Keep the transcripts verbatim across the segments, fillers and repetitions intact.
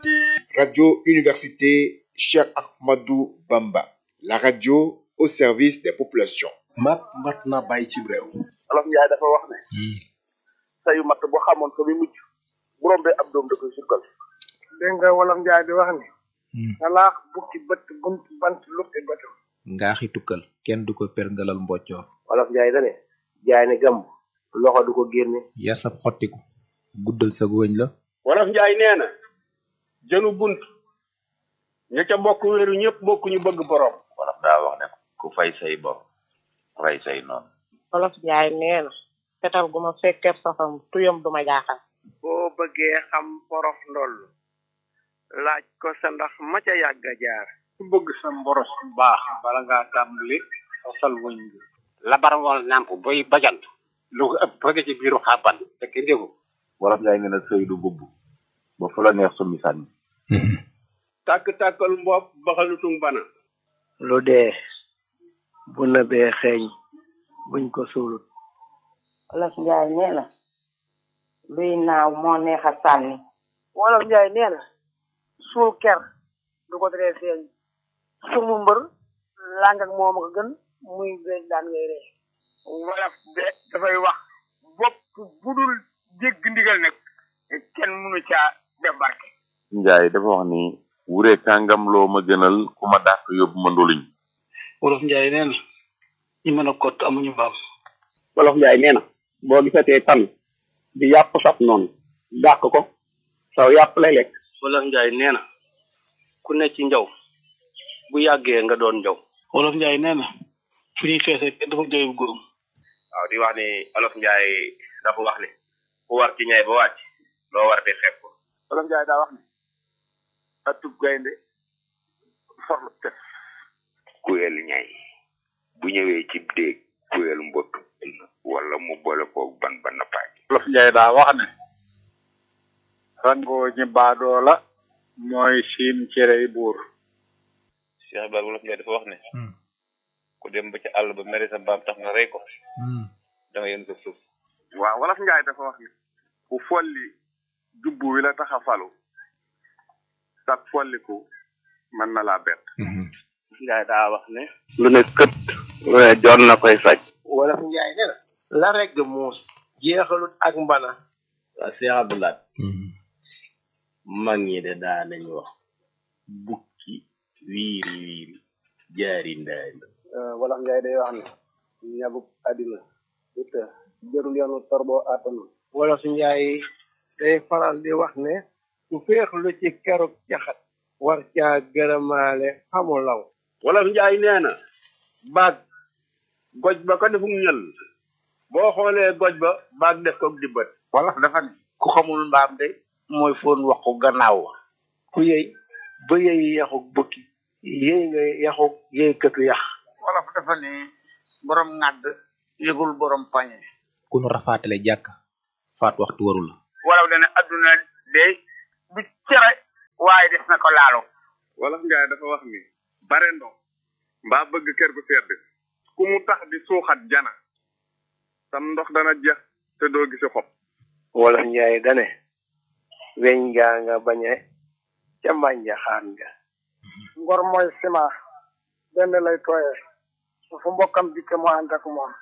Radio Université Cheikh Ahmadou Bamba, la radio au service des populations. mat mat na bàyyi ci réew. Wolof Njaay dafa wax ne sayu matt boo xamoon fa muy mujj bu rombee ab doom da koy surgal. dégg nga Wolof Njaay di wax ne salaax bukki bët bunt bant luppi bëtam. ngaaxi tukkal kenn du ko perngalal mboccoor. Wolof Njaay da ne jaay ne gàmm loxo du ko génne. yar sab xottiku guddal sa wëñ la. Wolof Njaay nee na jënu bunt ña ca bokk wéeru ñëpp bokk ñu bëgg borom. Wolof daa wax ne ku fay say bor rey say noonu. Wolof Njaay nee na fetal gu ma fekkee safam tuyam du ma jaaxal. boo bëggee xam porof ndoll laaj ko sa ndax ma ca yàgg a jaar. ku bëgg sa mboros bu baax bala ngaa tàmbali sosal wëñ bi. labar wal nàmp boy bajant lu ko ëpp bëgg ci biiru xàbban te kenn déggu. Wolof Njaay nee na sëy du bubb ba fu la neex summi sànni. tàkk-tàkkal mbopp baxalutum bana. lu dee bu nëbee xeeñ buñ ko suulut. Wolof Njaay nee na luy naaw moo neex a sànni. Wolof Njaay nee na suul ker du ko teree feeñ sumu mbër làng ak moom ko gën muy beeg daan ngay ree. Wolof de dafay wax bopp bu dul jégg ndigal nag kenn mënu caa def barke. Njaay dafa wax ni wure kàngam loo ma gënal ku ma dàq yóbbu ma ndoluñ. Wolof Njaay nee na ñi mën a kott amuñu mbaam. Wolof Njaay nee na boo gisatee tan di yàpp saf noonu dàq ko saw yàpp lay lekk. Wolof Njaay nee na ku ne ci njaw bu yàggee nga doon njaw. Wolof Njaay nee na fu ñuy feesee kenn dafa jooy góorum. waaw di wax ni Wolof Njaay dafa wax ni ku war ci ñay ba wàcc loo war di xeeb ko. Wolof Njaay daa wax ni atub gaynde forlu tef. kuyel ñay bu ñëwee ci déeg kuyel mbott wala mu boole koog ban ban na paaj. Wolof Njaay daa wax ne rangoo ñi baadoo la mooy siim cerey buur. Cheikh Ibrahima Wolof Njaay dafa wax ne ku dem ba ci àll ba mere sa mbaam tax nga rey ko da nga yéen sa suuf. waaw Wolof Njaay dafa wax ne ku folli jubbu wi la tax a falu sag folliku mën na laa bett. Njaay daa wax ne lu ne kët lu ne joon na koy faj. Wolof Njaay nee na la regg muus jeexalut ak mbana. waa Cheikh Abdoulaye mag ñi de daa nañ wax bukki wiiri wiiri jaari ndaari. Wolof Njaay day wax ne ñabuk àddina it jërul yoonu torboo àttanu. Wolof Njaay day faral di wax ne ku féexlu ci keruk caxat war caa gërëmaale xamu law. Wolof Njaay nee na baag goj ba ko defum ñël boo xoolee goj ba baag def ko di bët. Wolof dafa ne ku xamul mbaam de mooy foon wax ko gannaaw wa. ku yëy ba yëy yaxuk bukki yëy nga yaxuk yëy këtu yax. Wolof dafa ne borom ŋàdd yëgul borom pañe. ku nu rafaatale jàkk faat waxtu waru la. Wolof dana adduna de du cere waaye des na ko laalo. Wolof Njaay dafa wax ni bare ndox mbaa bëgg kër gu sedd ku mu tax di suuxat jana sam ndox dana jeex te doo gisi xob. Wolof Njaay dane weñ ngaa nga bañe ca mbànja xaan nga. ngor mooy sima benn lay tooyee su fu mbokkam dikke mu ànd ak moom.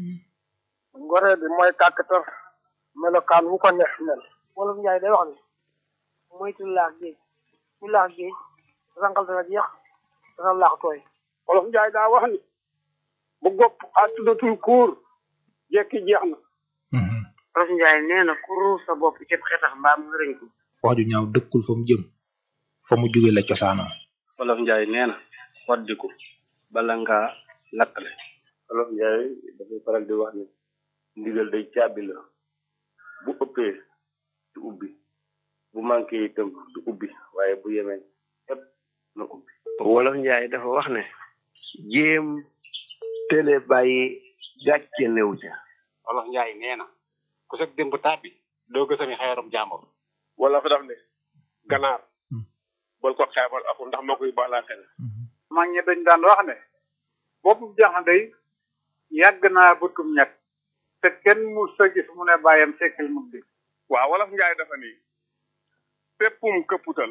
ngoree bi mooy kàkkatar melokaan wu ko neex mel. Wolof Njaay day wax ni moytu laax géej ku laax géej rangal dana jeex dana laax tooy. Wolof Njaay daa wax ni bu gopp a tuddatul kuur jekki jeex na. Wolof Njaay nee na ku ruus sa bopp ci xetax mbaam nga rëñ ko. wax ju ñaaw dëkkul fa mu jëm fa mu jóge la cosaanoo. Wolof Njaay nee na waddiku bala ngaa lakkale. Wolof Njaay dafay faral di wax ni ndigal day caabi la bu ëppee du ubbi bu manqué itam du ubbi waaye bu yemee ëpp na ubbi. Wolof Njaay dafa wax ne jéem télé bàyyi gàcce néew ca. Wolof Njaay nee na ku sag démb tàbbi doo gësami xeeram jàmbur. wala fa daf ne ganaar bol ko xeebal aku ndax moo koy baalaa xel. mag ñi dañ daan wax ne boppu jaxande yi yàgg naa bëtum ñett te kenn mu sa gis mu ne bàyyam sekkal mu di. waaw Wolof Njaay dafa ni péppum këpputal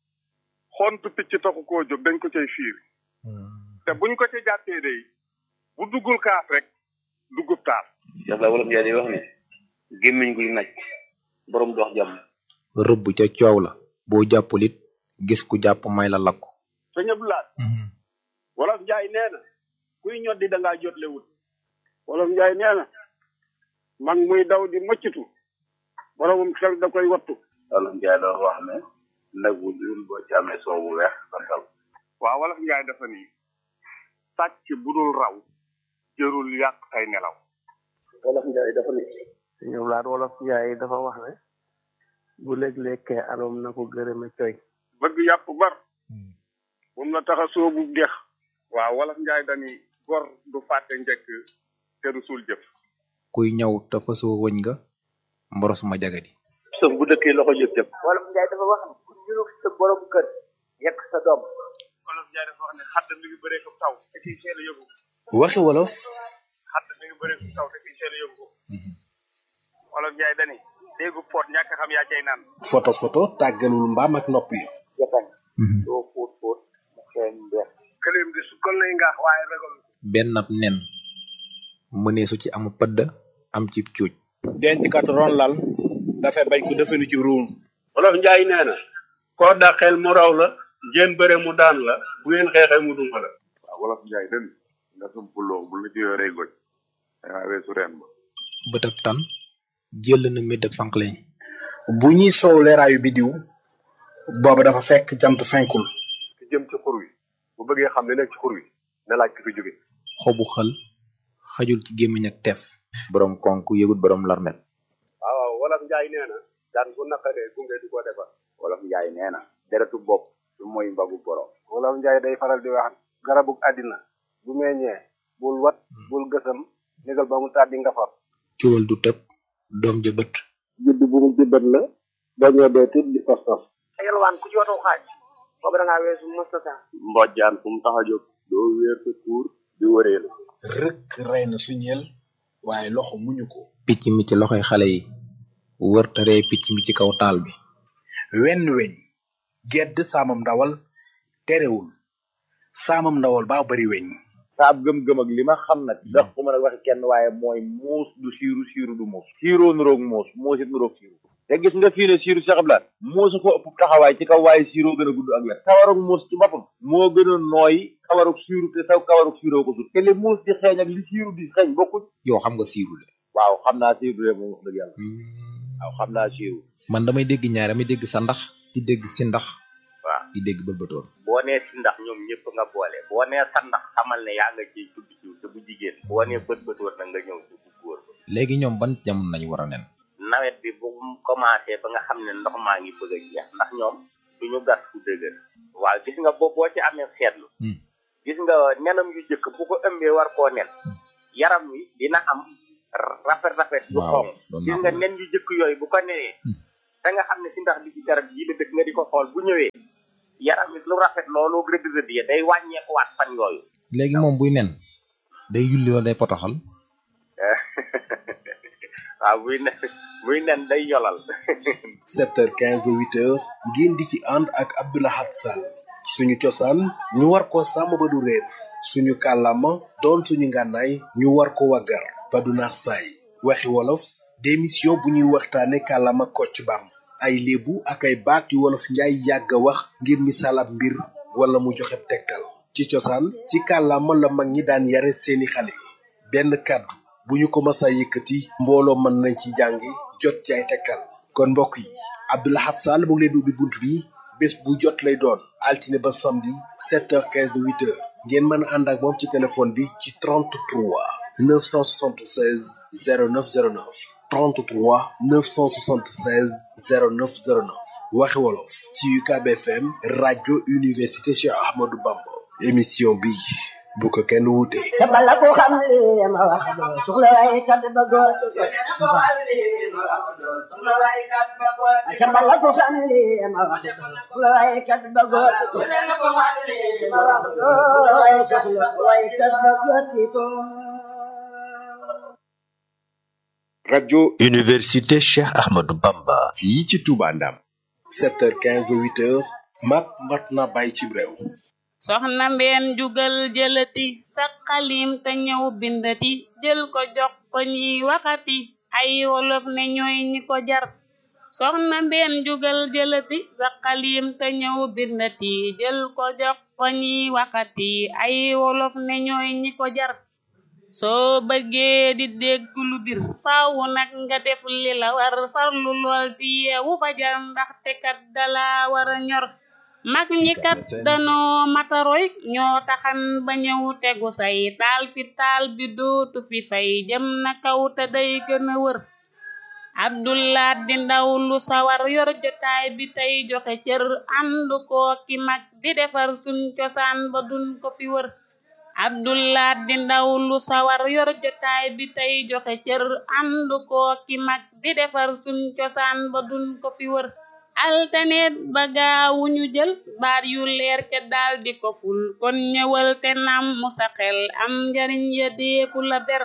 xontu picc taxu koo jóg dañ ko cay fiir te buñ ko ca jàppee day bu duggul kaaf rek duggub taaf. Cheikh la wolof Njaay di wax ni gémmiñ guy naj borom dox jàmm. rëbb ca coow la boo jàppul it gis ku jàpp may la lakku. sëñ Abdoulaye. wolof Njaay nee na kuy ñoddi da ngaa jotle wut. wolof Njaay nee na mag muy daw di mëccitu boromum xel da koy wattu. wolof Njaay doon wax ne nag wu dul boo ci amee soow bu weex santal. waaw wolof Njaay dafa ni sàcc bu dul raw jërul yàq tay nelaw. wolof Njaay dafa ni ñu laat wolof Njaay dafa wax ne bu léeg-lékkee aloom na ko gërëme coy. bëgg yàpp bar moom la tax a soobu dex. waaw wolof Njaay dani gor du fàtte njëkk te du suul jëf. kuy ñëw te fasoo wëñ nga mboros ma jagadi. sëf bu dëkkee loxo jëf jëf. wolof Njaay dafa wax ne ku ñurug sa borom kër yekk sa doom. wolof Njaay dafa wax ne xadd mi ngi bëree ko taw te kii seel a yóbbu. waxi wolof. xadd mi ngi bëree ko taw te kii seel a yóbbu. wolof Njaay dani déggu poot ñàkk xam yaa cay naan. photo photo tàggalul mbaam ak nopp yi. jatañ doo fóot fóot mu xeeñ mbeex. këleem di su kon lay ngaax waaye ragal. benn ab nen mënee su ci amu pëdd am ci cuuj. denc kat ron lal dafay bañ ko defenu ci ruum. wolof Njaay nee na koo dàqeel mu raw la ngeen bëre mu daan la bu ngeen xeexee mu duma la. waaw wolof Njaay den nga sumpuloo bu la ci yoree goj dangaa weesu reen ba. bëtab tan jël na méddab sànqleñ. bu ñuy soow leeraayu bidiw booba dafa fekk jant fenkul. ki jëm ci xur wi bu bëggee xam ne nekk ci xur wi na laaj ki fi jóge. xobu xël xajul ci gémmiñ ak teef. borom konk yëgut borom larmet. waaw wolof Njaay nee na daan bu naqaree gunge du ko defar. wolof Njaay nee na deretu bopp du mooy mbagu borom. wolof Njaay day faral di wax garabug àddina bu meññee bul wat bul gësam négal ba mu tàddi nga far. ciwal du tëb doom ja bët. judd bu mu jëbbat la bañoo dee tit di fas fas. yalwaan ku ci watoo xaaj boobu da ngaa weesu mustata. mbojjaan fu mu tax a jóg doo wéer sa kuur di wëree la. rëkk rey na suñeel waaye loxo muñu ko. picc mi ci loxoy xale yi wër te ree picc mi ci kaw taal bi. wenn weñ gedd saamam ndawal terewul saamam ndawal baa bari weñ. saab gëm-gëm ak li ma xam nag ndax ko mën a waxi kenn waaye mooy muus du siiru siiru du muus siiroo nuroog muus muus it nuroog siiru te gis nga fii ne siiru Cheikh Abdoulaye muusu ko ëpp taxawaay ci kaw waaye siiroo gën a gudd ak wet kawarug muus ci boppam moo gën a nooy kawarug siiru te saw kawarug siiroo ko sut te li muus di xeeñ ak li siiru di xeeñ bokkuñ. yow xam nga siiru de. waaw xam naa siiru de moom wax dëgg yàlla waaw xam naa siiru. man damay dégg ñaar damay dégg sa ndax di dégg si ndax. waaw di dégg bëlbëtoon. boo nee si ndax ñoom ñëpp nga boole boo nee sa ndax xamal ne yaa nga ciy tudd ci te bu jigéen boo nee bët bëtoon na nga ñëw ci bu góor ba. léegi ñoom ban jamono nañu war a nen. nawet bi bu mu commencé ba nga xam ne ndox maa ngi bëgg a jeex ndax ñoom du ñu gas fu dëgër. waaw gis nga boo boo ci amee seetlu. gis nga nenam yu jëkk bu ko ëmbee war koo nen. yaram wi dina am rafet rafet yu xonq. gis nga nen yu jëkk yooyu bu ko nenee. da nga xam ne si ndax bi ci garab yi la dëkk nga di ko xool bu ñëwee. yaram wi lu rafet loolu rëdd rëdd ya day wàññeekuwaat fan yooyu. léegi moom buy nen day yulli wala day potoxal. waaw buy nen buy nen day yolal. sept heures quinze ba huit heures ngeen di ci ànd ak Abdoulahat Sall suñu cosaan ñu war ko sàmm ba du réer suñu kàllaama doon suñu ngànnaay ñu war ko waggar ba du naax saay waxi wolof démission bu ñuy waxtaane kàllaama Kocc Bam ay léebu ak ay baat yu wolof njaay yàgg a wax ngir misaal ab mbir wala mu joxe tegtal ci cosaan ci kàllaama la mag ñi daan yare seeni xale benn kàddu bu ñu ko masa yëkkati mbooloo mën nañ ci jàngi jot ci ay tegtal kon mbokk yi Abdoulahat Sall mu ngi leen di ubbi bunt bi bés bu jot lay doon altine ba samedi sept heures quinze ba huit heures ngeen mën a ànd ak moom ci téléphone bi ci trente-trois neuf cent soixante-seize zéro neuf zéro neuf trente-trois neuf cent soixante-seize zéro neuf zéro neuf waxi wolof ci U K B F M rajo université Cheikh Ahmadou Bamba émission bi bu ko kenn wuute. te bala ko xam li ma wax doo soxla waaye kat ba góor te bala ko xam li ma wax doo soxla waaye kat ba góor waaye soxla waaye kat ba góor radio Université Cheikh Ahmadou Bamba fii ci Touba Ndam sept heures quinze ba huit heures mat mat na bàyyi ci réew soxna mbeen jugal jëlati sa xalim te ñëw bindati jël ko jox ko ñi waxati ay wolof ne ñooy ñi ko jar soxna mbeen jugal jëlati sa xalim te ñëw bindati jël ko jox ko ñi waxati ay wolof ne ñooy ñi ko jar soo bëggee di dégg lu bir faaw nag nga def li la war farlu lool di yeewu fajar ndaxte kat dala war a ñor mag ñi kat danoo mataroy ñoo taxan ba ñëw tegu say taal fi taal bi dootu fi fay jëm na kaw te day gën a wër Abdullah di ndaw lu sawar yor jotaay bi tey joxe cër ànd koo ki mag di defar suñ cosaan ba duñ ko fi wër Abdullah di ndaw lu sawar yor jotaay bi tey joxe cër ànd koo ki mag di defar suñ cosaan ba duñ ko fi wër altaneet ba gaawu ñu jël baat yu leer ca daal di ko ful kon ñëwal te nam mu sa xel am njariñ ya deefu la ber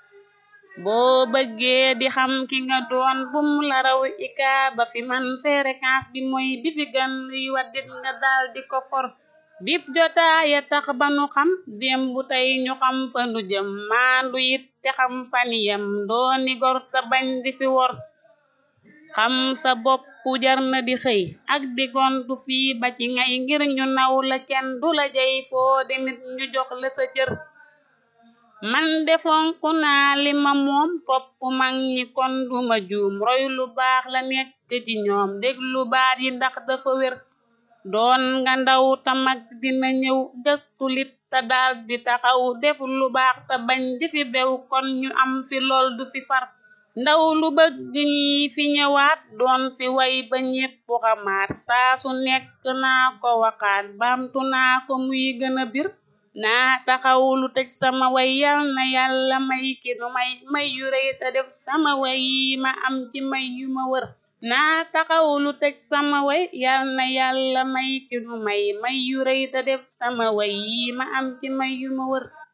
boo bëggee di xam ki nga doon bum la raw ika ba fi man fréquence bi mooy bi fi gën luy waddit nga daal di ko for bip jotaaya tax ba nu xam démb tey ñu xam fa nu jëm maandu it te xam faniyam dooni gor te bañ di fi wor xam sa bopp jar na di xëy ak di gontu fii ba ci ngay ngir ñu naw la kenn du la jey foo demit ñu jox la sa cër man defonku naa li ma moom topp mag ñi kon duma juum roy lu baax la nekk ci ñoom déglu baat yi ndax dafa wér doon nga ndaw ta mag dina ñëw gëstu lit te daal di taxaw def lu baax te bañ di fi bew kon ñu am fi lool du fi far ndaw lu bëgg ñi fi ñëwaat doon fi way ba ñépp xamaat saa su nekk naa ko waxaat baamtu naa ko muy gën a bir naa taxaw lu tëj sama way yal na yàlla may ki nu may may yu rëy te def sama way yi ma am ci may yu ma wër naa taxaw lu tëj sama way yal na yàlla may ki nu may may yu rëy te def sama way yi ma am ci may yu ma wër